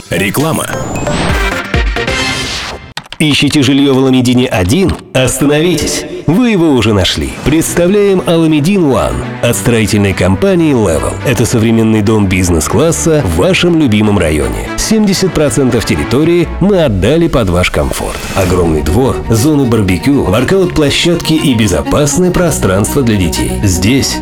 Реклама. Ищете жилье в Аламедине 1? Остановитесь! Вы его уже нашли. Представляем Аламедин One от строительной компании Level. Это современный дом бизнес-класса в вашем любимом районе. 70% территории мы отдали под ваш комфорт. Огромный двор, зоны барбекю, воркаут-площадки и безопасное пространство для детей. Здесь